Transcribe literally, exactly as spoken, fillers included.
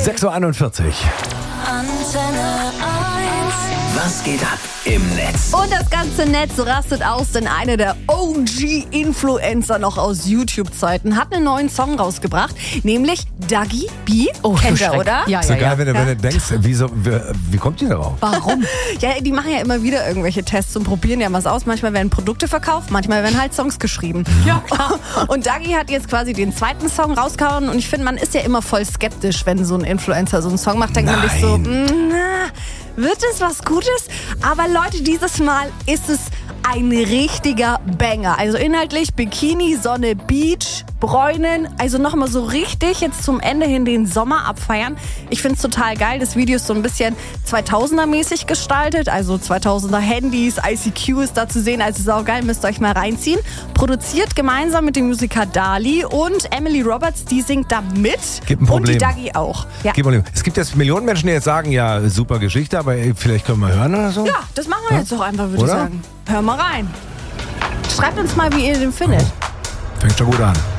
sechs Uhr einundvierzig. Antenne eins. Was geht ab im Netz? Und das ganze Netz rastet aus, denn einer der O G-Influencer noch aus YouTube-Zeiten hat einen neuen Song rausgebracht, nämlich Dagi B. Oh, Kennt du ihr, Schreck. oder? Ja, Ist ja, ja geil, ja. wenn du, wenn du denkst, wieso, wie, wie kommt die darauf? Warum? Ja, die machen ja immer wieder irgendwelche Tests und probieren ja was aus. Manchmal werden Produkte verkauft, manchmal werden halt Songs geschrieben. Ja, klar. Und Dagi hat jetzt quasi den zweiten Song rausgehauen und ich finde, man ist ja immer voll skeptisch, wenn so ein Influencer so einen Song macht, denkt man sich so, Nein. na, wird es was Gutes? Aber Leute, dieses Mal ist es ein richtiger Banger. Also inhaltlich Bikini, Sonne, Beach, Bräunen. Also nochmal so richtig jetzt zum Ende hin den Sommer abfeiern. Ich finde es total geil. Das Video ist so ein bisschen zweitausender-mäßig gestaltet. Also zweitausender Handys, I C Q ist da zu sehen. Also saugeil, müsst ihr euch mal reinziehen. Produziert gemeinsam mit dem Musiker Dali und Emily Roberts, die singt da mit. Gibt ein Und die Problem. Dagi auch. Ja. Gib mal- Es gibt jetzt Millionen Menschen, die jetzt sagen, ja, super Geschichte, aber ey, vielleicht können wir hören oder so? ja, das machen wir jetzt doch einfach, würde ich Oder? sagen. Hör mal rein. Schreibt uns mal, wie ihr den findet. Fängt schon gut an.